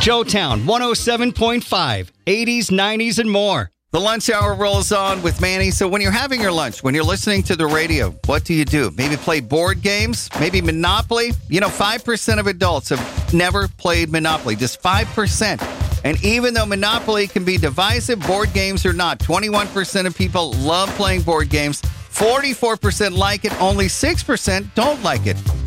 Joetown 107.5, 80s, 90s, and more. The lunch hour rolls on with Manny. So when you're having your lunch, when you're listening to the radio, what do you do? Maybe play board games? Maybe Monopoly? 5% of adults have never played Monopoly. Just 5%. And even though Monopoly can be divisive, board games are not. 21% of people love playing board games. 44% like it. Only 6% don't like it.